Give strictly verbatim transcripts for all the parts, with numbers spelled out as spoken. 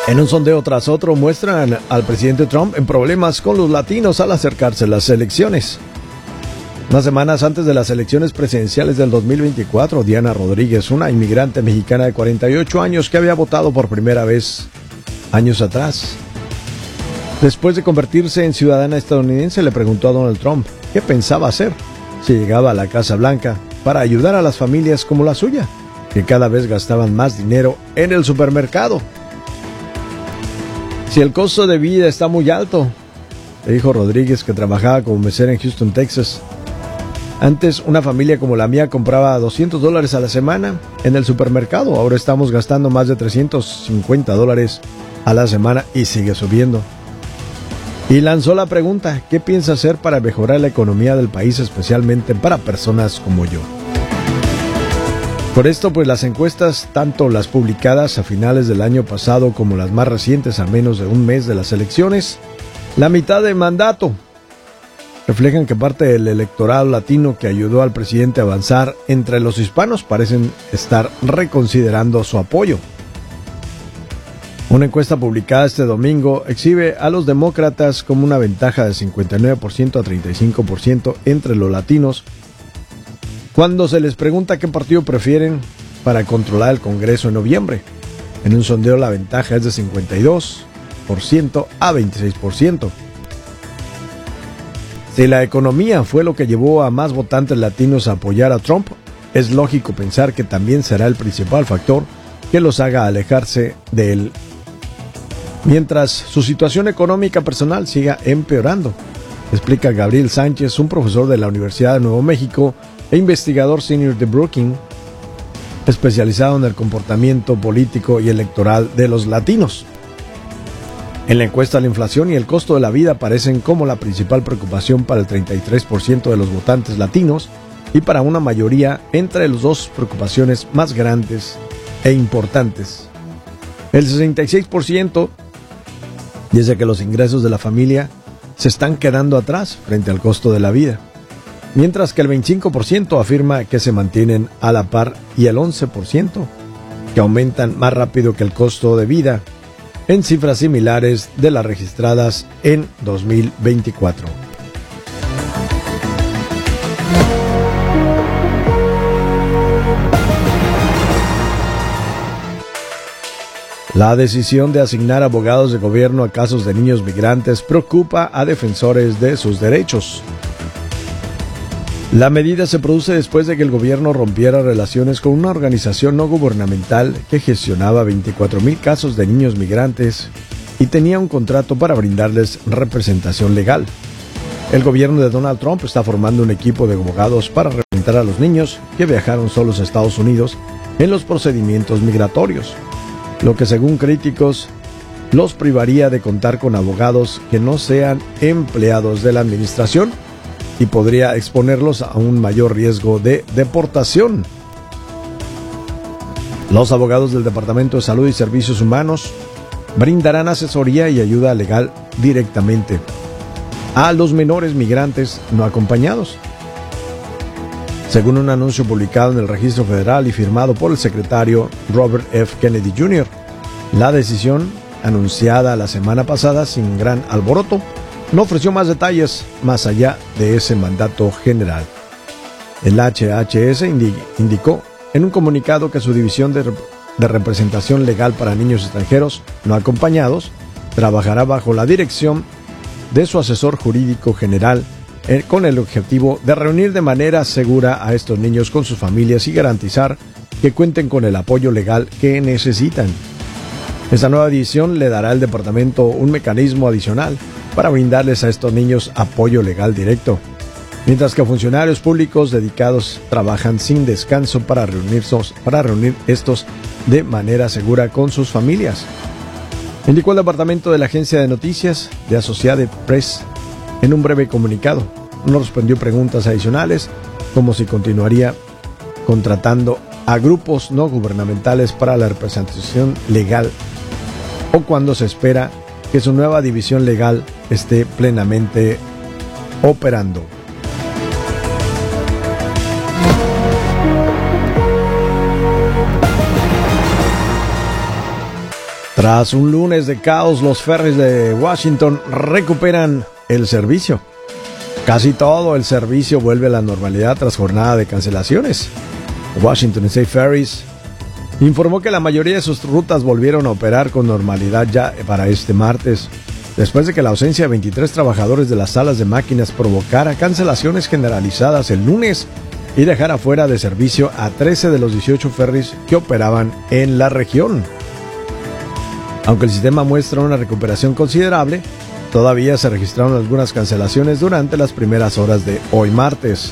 En un sondeo tras otro muestran al presidente Trump en problemas con los latinos al acercarse las elecciones. Unas semanas antes de las elecciones presidenciales del dos mil veinticuatro, Diana Rodríguez, una inmigrante mexicana de cuarenta y ocho años que había votado por primera vez años atrás, después de convertirse en ciudadana estadounidense, le preguntó a Donald Trump qué pensaba hacer si llegaba a la Casa Blanca para ayudar a las familias como la suya, que cada vez gastaban más dinero en el supermercado. Si el costo de vida está muy alto, le dijo Rodríguez, que trabajaba como mesera en Houston, Texas. Antes, una familia como la mía compraba doscientos dólares a la semana en el supermercado. Ahora estamos gastando más de trescientos cincuenta dólares a la semana y sigue subiendo. Y lanzó la pregunta, ¿qué piensa hacer para mejorar la economía del país, especialmente para personas como yo? Por esto, pues las encuestas, tanto las publicadas a finales del año pasado como las más recientes a menos de un mes de las elecciones, la mitad del mandato, reflejan que parte del electorado latino que ayudó al presidente a avanzar entre los hispanos parecen estar reconsiderando su apoyo. Una encuesta publicada este domingo exhibe a los demócratas como una ventaja de cincuenta y nueve por ciento a treinta y cinco por ciento entre los latinos, cuando se les pregunta qué partido prefieren para controlar el Congreso en noviembre. En un sondeo la ventaja es de cincuenta y dos por ciento a veintiséis por ciento. Si la economía fue lo que llevó a más votantes latinos a apoyar a Trump, es lógico pensar que también será el principal factor que los haga alejarse de él, mientras su situación económica personal siga empeorando, explica Gabriel Sánchez, un profesor de la Universidad de Nuevo México e investigador senior de Brookings, especializado en el comportamiento político y electoral de los latinos. En la encuesta, la inflación y el costo de la vida aparecen como la principal preocupación para el treinta y tres por ciento de los votantes latinos y para una mayoría entre las dos preocupaciones más grandes e importantes. El sesenta y seis por ciento dice que los ingresos de la familia se están quedando atrás frente al costo de la vida, mientras que el veinticinco por ciento afirma que se mantienen a la par y el once por ciento que aumentan más rápido que el costo de vida, en cifras similares de las registradas en dos mil veinticuatro. La decisión de asignar abogados de gobierno a casos de niños migrantes preocupa a defensores de sus derechos. La medida se produce después de que el gobierno rompiera relaciones con una organización no gubernamental que gestionaba veinticuatro mil casos de niños migrantes y tenía un contrato para brindarles representación legal. El gobierno de Donald Trump está formando un equipo de abogados para representar a los niños que viajaron solos a Estados Unidos en los procedimientos migratorios, lo que según críticos los privaría de contar con abogados que no sean empleados de la administración y podría exponerlos a un mayor riesgo de deportación. Los abogados del Departamento de Salud y Servicios Humanos brindarán asesoría y ayuda legal directamente a los menores migrantes no acompañados. Según un anuncio publicado en el Registro Federal y firmado por el secretario Robert F. Kennedy junior, la decisión, anunciada la semana pasada sin gran alboroto, no ofreció más detalles más allá de ese mandato general. El H H S indicó en un comunicado que su división de, de representación legal para niños extranjeros no acompañados trabajará bajo la dirección de su asesor jurídico general eh, con el objetivo de reunir de manera segura a estos niños con sus familias y garantizar que cuenten con el apoyo legal que necesitan. Esta nueva división le dará al departamento un mecanismo adicional para brindarles a estos niños apoyo legal directo, mientras que funcionarios públicos dedicados trabajan sin descanso para reunirlos, para reunir estos de manera segura con sus familias. Indicó el departamento de la agencia de noticias de Associated Press en un breve comunicado. No respondió preguntas adicionales, como si continuaría contratando a grupos no gubernamentales para la representación legal o cuando se espera que su nueva división legal esté plenamente operando. Tras un lunes de caos, los ferries de Washington recuperan el servicio. Casi todo el servicio vuelve a la normalidad tras jornada de cancelaciones. Washington State Ferries informó que la mayoría de sus rutas volvieron a operar con normalidad ya para este martes, después de que la ausencia de veintitrés trabajadores de las salas de máquinas provocara cancelaciones generalizadas el lunes y dejara fuera de servicio a trece de los dieciocho ferries que operaban en la región. Aunque el sistema muestra una recuperación considerable, todavía se registraron algunas cancelaciones durante las primeras horas de hoy martes.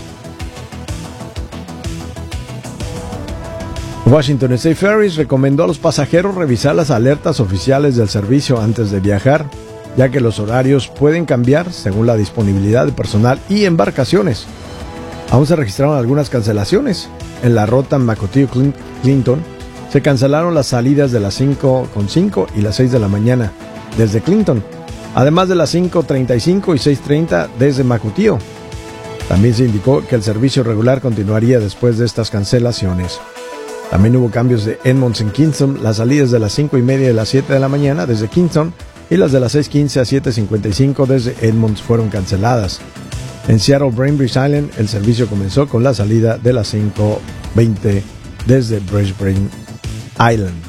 Washington State Ferries recomendó a los pasajeros revisar las alertas oficiales del servicio antes de viajar, ya que los horarios pueden cambiar según la disponibilidad de personal y embarcaciones. Aún se registraron algunas cancelaciones. En la ruta Macotillo-Clinton se cancelaron las salidas de las cinco con cinco y las seis de la mañana desde Clinton, además de las cinco treinta y cinco y seis treinta desde Macotillo. También se indicó que el servicio regular continuaría después de estas cancelaciones. También hubo cambios de Edmonds en Kingston, las salidas de las cinco y media y las siete de la mañana desde Kingston y las de las seis quince a siete cincuenta y cinco desde Edmonds fueron canceladas. En Seattle Bainbridge Island el servicio comenzó con la salida de las cinco veinte desde Brisbane Island.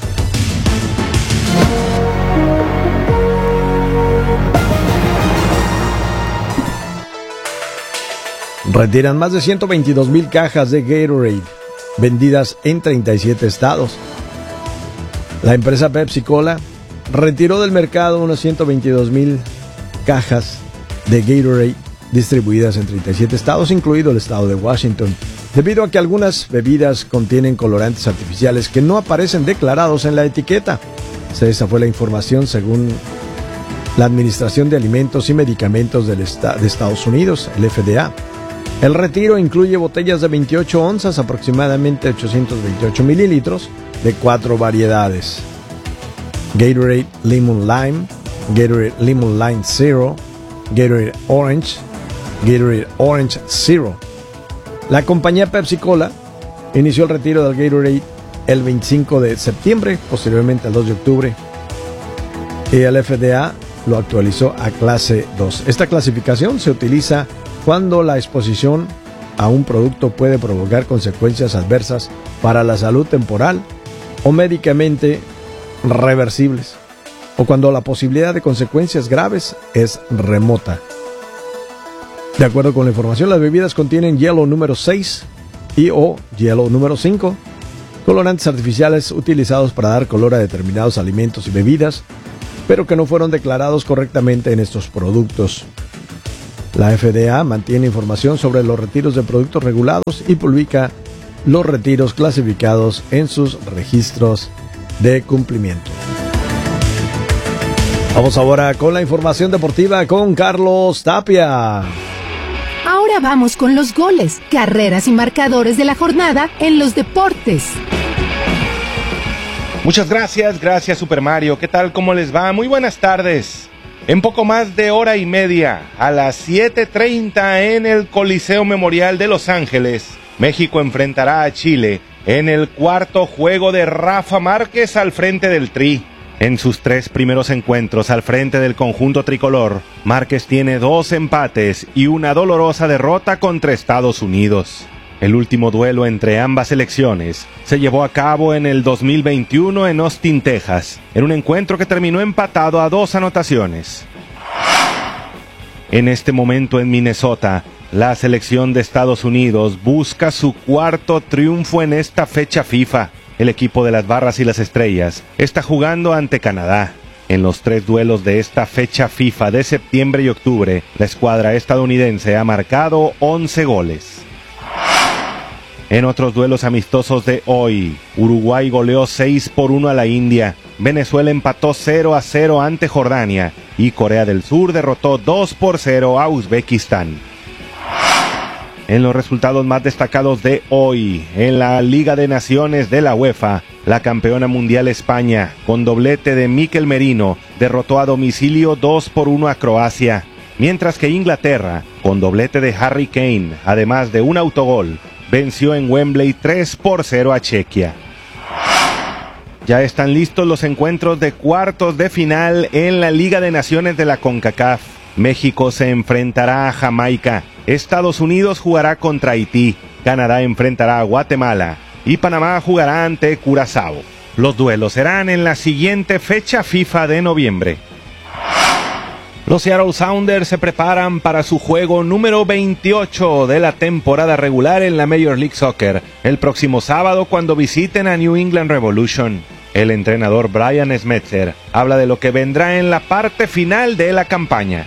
Retiran más de ciento veintidós mil cajas de Gatorade vendidas en treinta y siete estados. La empresa Pepsi Cola retiró del mercado unas ciento veintidós mil cajas de Gatorade distribuidas en treinta y siete estados, incluido el estado de Washington, debido a que algunas bebidas contienen colorantes artificiales que no aparecen declarados en la etiqueta. Esa fue la información según la Administración de Alimentos y Medicamentos del Est- de Estados Unidos, el F D A. El retiro incluye botellas de veintiocho onzas, aproximadamente ochocientos veintiocho mililitros, de cuatro variedades: Gatorade Lemon Lime, Gatorade Lemon Lime Zero, Gatorade Orange, Gatorade Orange Zero. La compañía Pepsi Cola inició el retiro del Gatorade el veinticinco de septiembre, posteriormente el dos de octubre, y el F D A lo actualizó a clase dos. Esta clasificación se utiliza cuando la exposición a un producto puede provocar consecuencias adversas para la salud temporal o médicamente reversibles, o cuando la posibilidad de consecuencias graves es remota. De acuerdo con la información, las bebidas contienen hielo número seis y o hielo número cinco, colorantes artificiales utilizados para dar color a determinados alimentos y bebidas, pero que no fueron declarados correctamente en estos productos. La F D A mantiene información sobre los retiros de productos regulados y publica los retiros clasificados en sus registros de cumplimiento. Vamos ahora con la información deportiva con Carlos Tapia. Ahora vamos con los goles, carreras y marcadores de la jornada en los deportes. Muchas gracias, gracias Super Mario. ¿Qué tal? ¿Cómo les va? Muy buenas tardes. En poco más de hora y media, a las siete treinta en el Coliseo Memorial de Los Ángeles, México enfrentará a Chile en el cuarto juego de Rafa Márquez al frente del Tri. En sus tres primeros encuentros al frente del conjunto tricolor, Márquez tiene dos empates y una dolorosa derrota contra Estados Unidos. El último duelo entre ambas selecciones se llevó a cabo en el dos mil veintiuno en Austin, Texas, en un encuentro que terminó empatado a dos anotaciones. En este momento en Minnesota, la selección de Estados Unidos busca su cuarto triunfo en esta fecha FIFA. El equipo de las Barras y las Estrellas está jugando ante Canadá. En los tres duelos de esta fecha FIFA de septiembre y octubre, la escuadra estadounidense ha marcado once goles. En otros duelos amistosos de hoy, Uruguay goleó seis por uno a la India, Venezuela empató cero a cero ante Jordania y Corea del Sur derrotó dos por cero a Uzbekistán. En los resultados más destacados de hoy, en la Liga de Naciones de la UEFA, la campeona mundial España, con doblete de Mikel Merino, derrotó a domicilio dos por uno a Croacia, mientras que Inglaterra, con doblete de Harry Kane, además de un autogol, venció en Wembley tres por cero a Chequia. Ya están listos los encuentros de cuartos de final en la Liga de Naciones de la CONCACAF. México se enfrentará a Jamaica, Estados Unidos jugará contra Haití, Canadá enfrentará a Guatemala y Panamá jugará ante Curazao. Los duelos serán en la siguiente fecha FIFA de noviembre. Los Seattle Sounders se preparan para su juego número veintiocho de la temporada regular en la Major League Soccer, el próximo sábado cuando visiten a New England Revolution. El entrenador Brian Schmetzer habla de lo que vendrá en la parte final de la campaña.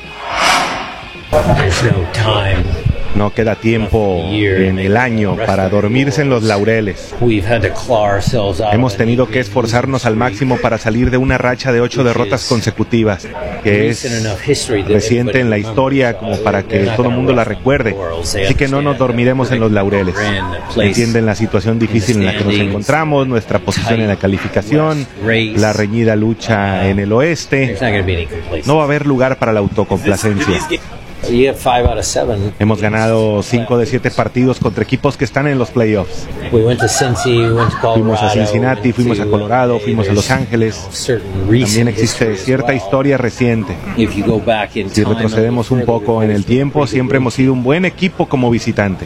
No queda tiempo en el año para dormirse en los laureles. Hemos tenido que esforzarnos al máximo para salir de una racha de ocho derrotas consecutivas, que es reciente en la historia como para que todo el mundo la recuerde. Así que no nos dormiremos en los laureles. Entienden la situación difícil en la que nos encontramos, nuestra posición en la calificación, la reñida lucha en el oeste. No va a haber lugar para la autocomplacencia. Hemos ganado cinco de siete partidos contra equipos que están en los playoffs. Fuimos a Cincinnati, fuimos a Colorado, fuimos a Los Ángeles. También existe cierta historia reciente. Si retrocedemos un poco en el tiempo, siempre hemos sido un buen equipo como visitante.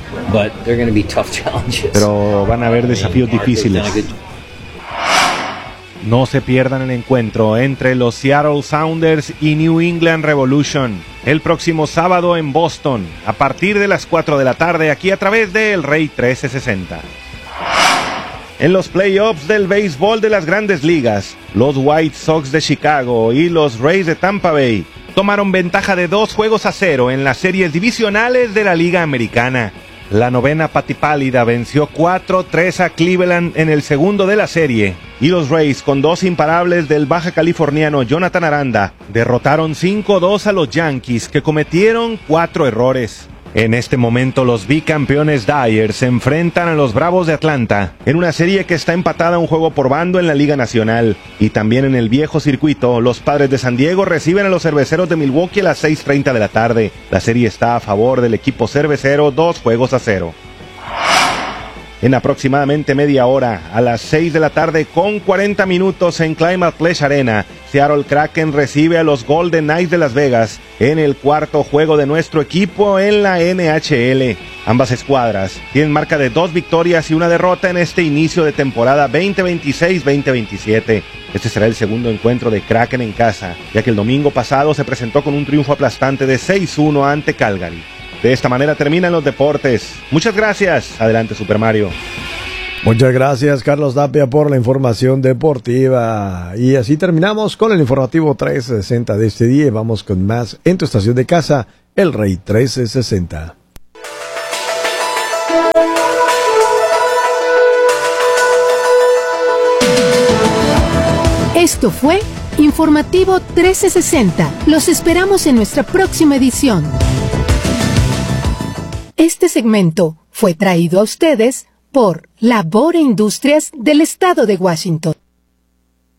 Pero van a haber desafíos difíciles. No se pierdan el encuentro entre los Seattle Sounders y New England Revolution el próximo sábado en Boston, a partir de las cuatro de la tarde, aquí a través de El Rey trece sesenta. En los playoffs del béisbol de las Grandes Ligas, los White Sox de Chicago y los Rays de Tampa Bay tomaron ventaja de dos juegos a cero en las series divisionales de la Liga Americana. La novena patipálida venció cuatro tres a Cleveland en el segundo de la serie, y los Rays, con dos imparables del baja californiano Jonathan Aranda, derrotaron cinco dos a los Yankees, que cometieron cuatro errores. En este momento los bicampeones Dyers se enfrentan a los Bravos de Atlanta en una serie que está empatada un juego por bando en la Liga Nacional. Y también en el viejo circuito, los Padres de San Diego reciben a los Cerveceros de Milwaukee a las seis treinta de la tarde. La serie está a favor del equipo cervecero, dos juegos a cero. En aproximadamente media hora, a las seis de la tarde con cuarenta minutos en Climate Pledge Arena, Seattle Kraken recibe a los Golden Knights de Las Vegas en el cuarto juego de nuestro equipo en la N H L. Ambas escuadras tienen marca de dos victorias y una derrota en este inicio de temporada veinte veintiséis veinte veintisiete. Este será el segundo encuentro de Kraken en casa, ya que el domingo pasado se presentó con un triunfo aplastante de seis uno ante Calgary. De esta manera terminan los deportes. Muchas gracias. Adelante, Super Mario. Muchas gracias, Carlos Tapia, por la información deportiva. Y así terminamos con el informativo trescientos sesenta de este día. Vamos con más en tu estación de casa, El Rey trece sesenta. Esto fue Informativo trece sesenta. Los esperamos en nuestra próxima edición. Este segmento fue traído a ustedes por Labor e Industrias del Estado de Washington.